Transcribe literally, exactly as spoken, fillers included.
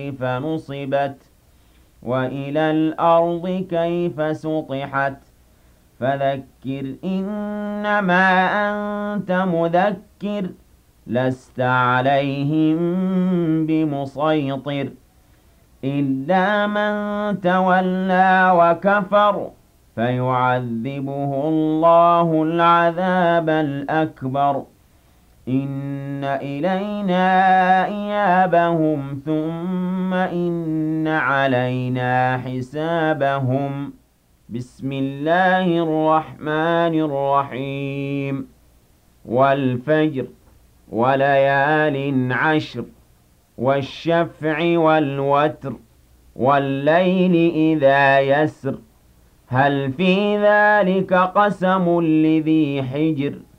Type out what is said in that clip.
كيف نصبت وإلى الأرض كيف سطحت فذكر إنما أنت مذكر لست عليهم بمسيطر إلا من تولى وكفر فيعذبه الله العذاب الأكبر إن إلينا إيابهم ثم إن علينا حسابهم بسم الله الرحمن الرحيم والفجر وليال عشر والشفع والوتر والليل إذا يسر هل في ذلك قسم لذي حجر